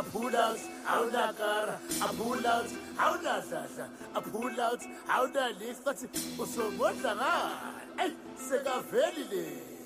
I pull out, awunakara, I pull out, awunadladla, I pull out, awunalifa, bathi usomodla ngani? Ey, sekaveli le.